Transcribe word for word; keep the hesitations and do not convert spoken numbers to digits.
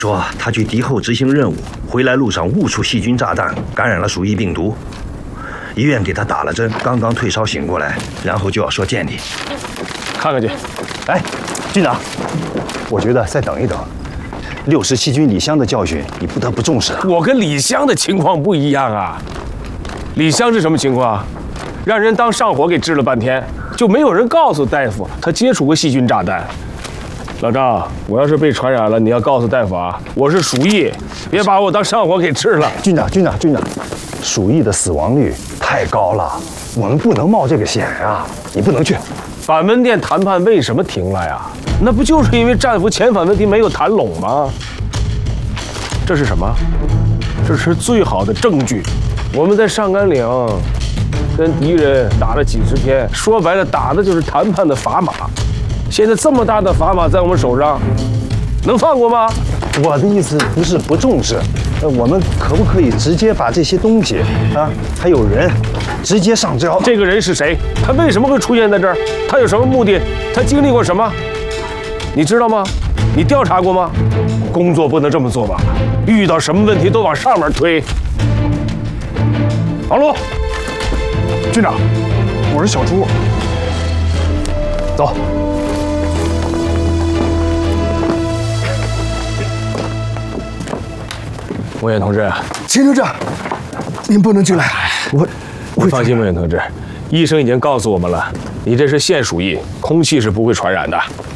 说他去敌后执行任务，回来路上误触细菌炸弹，感染了鼠疫病毒。医院给他打了针，刚刚退烧醒过来，然后就要说见你。 看看去。 哎，军长，我觉得再等一等。六十细菌李湘的教训，你不得不重视啊。 我跟李湘的情况不一样啊。李湘是什么情况？让人当上火给治了半天，就没有人告诉大夫他接触过细菌炸弹。老张，我要是被传染了，你要告诉大夫啊，我是鼠疫，别把我当上火给治了。 军长，军长，军长，鼠疫的死亡率太高了，我们不能冒这个险啊！你不能去。 反问店谈判为什么停了呀？那不就是因为战俘遣返问题没有谈拢吗？这是什么？这是最好的证据。我们在上甘岭跟敌人打了几十天，说白了，打的就是谈判的砝码。现在这么大的砝码在我们手上，能放过吗？ 我的意思不是不重视，呃，我们可不可以直接把这些东西啊，还有人，直接上交？ 这个人是谁？他为什么会出现在这儿？他有什么目的？他经历过什么？你知道吗？你调查过吗？工作不能这么做吧？遇到什么问题都往上面推。 王璐，军长，我是小朱。走。 文远同志， 秦科长，您不能进来。我， 我放心，文远同志，医生已经告诉我们了，你这是现鼠疫，空气是不会传染的。